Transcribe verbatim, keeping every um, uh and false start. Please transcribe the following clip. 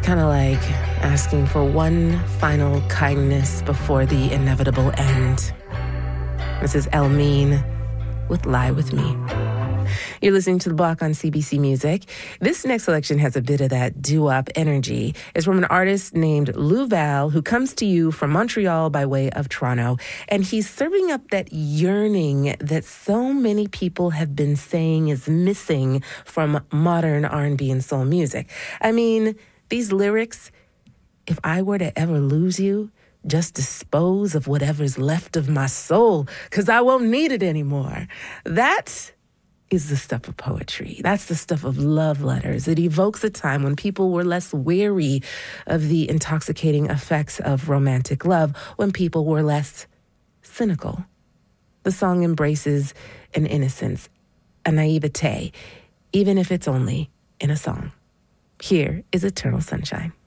kind of like asking for one final kindness before the inevitable end. This is Elmine with Lie With Me. You're listening to The Block on C B C Music. This next selection has a bit of that doo-wop energy. It's from an artist named Lou Val, who comes to you from Montreal by way of Toronto. And he's serving up that yearning that so many people have been saying is missing from modern R and B and soul music. I mean, these lyrics, if I were to ever lose you, just dispose of whatever's left of my soul, because I won't need it anymore. That is the stuff of poetry. That's the stuff of love letters. It evokes a time when people were less wary of the intoxicating effects of romantic love, when people were less cynical. The song embraces an innocence, a naivete, even if it's only in a song. Here is Eternal Sunshine.